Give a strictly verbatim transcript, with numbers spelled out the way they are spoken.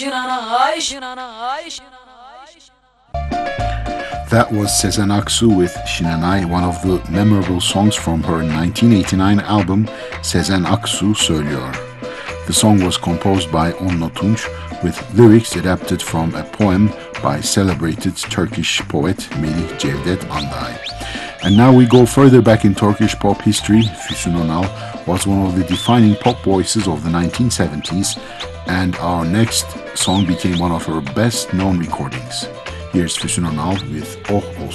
That was Sezen Aksu with Şinanay, one of the memorable songs from her nineteen eighty-nine album Sezen Aksu Söylüyor. The song was composed by Onno Tunç with lyrics adapted from a poem by celebrated Turkish poet Melih Cevdet Anday. And now we go further back in Turkish pop history. Füsun Önal was one of the defining pop voices of the nineteen seventies, and our next song became one of her best known recordings. Here's Füsun Önal with Oh Olsun.